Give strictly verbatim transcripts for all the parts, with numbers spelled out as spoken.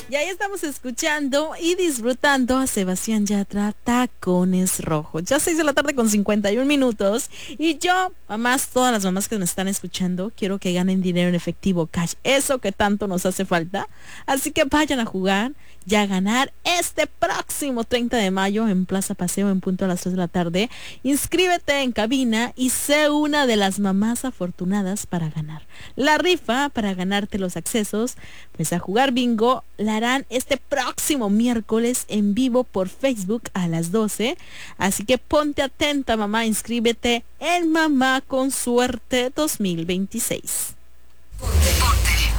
Y ahí estamos escuchando y disfrutando a Sebastián Yatra, Tacones Rojos. Ya seis de la tarde con cincuenta y un minutos. Y yo, mamás, todas las mamás que me están escuchando, quiero que ganen dinero en efectivo, cash. Eso que tanto nos hace falta. Así que vayan a jugar y a ganar este próximo treinta de mayo en Plaza Paseo en punto a las tres de la tarde. Inscríbete en cabina y sé una de las mamás afortunadas para ganar. La rifa para ganarte los accesos, pues a jugar bingo, la harán este próximo miércoles en vivo por Facebook a las doce. Así que ponte atenta, mamá, inscríbete en Mamá con Suerte dos mil veintiséis. Ponte, ponte.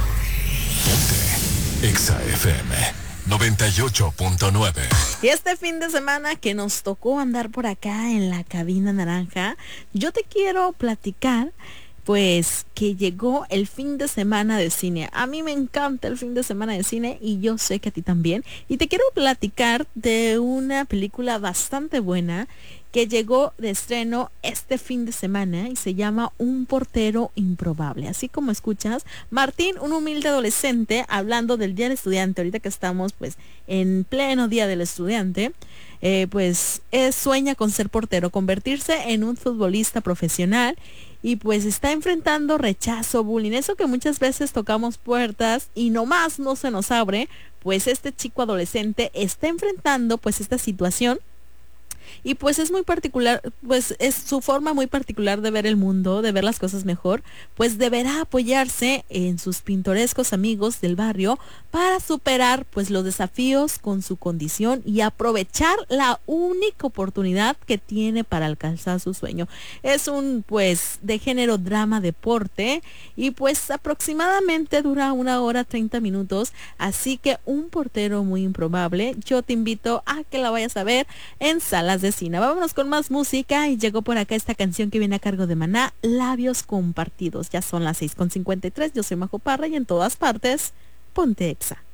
Ponte. Exa F M noventa y ocho punto nueve. Y este fin de semana que nos tocó andar por acá en la cabina naranja, yo te quiero platicar pues que llegó el fin de semana de cine. A mí me encanta el fin de semana de cine y yo sé que a ti también. Y te quiero platicar de una película bastante buena que llegó de estreno este fin de semana y se llama Un portero improbable. Así como escuchas, Martín, un humilde adolescente, hablando del Día del Estudiante, ahorita que estamos pues en pleno Día del Estudiante, eh, pues eh, sueña con ser portero, convertirse en un futbolista profesional. Y pues está enfrentando rechazo, bullying, eso que muchas veces tocamos puertas y nomás no se nos abre, pues este chico adolescente está enfrentando pues esta situación. Y pues es muy particular, pues es su forma muy particular de ver el mundo, de ver las cosas mejor, pues deberá apoyarse en sus pintorescos amigos del barrio para superar pues los desafíos con su condición y aprovechar la única oportunidad que tiene para alcanzar su sueño. Es un pues de género drama deporte y pues aproximadamente dura una hora treinta minutos, así que Un portero muy improbable, yo te invito a que la vayas a ver en salas de cine. Vámonos con más música y llegó por acá esta canción que viene a cargo de Maná, Labios Compartidos. Ya son las seis con cincuenta y tres, yo soy Majo Parra y en todas partes, ponte Exa.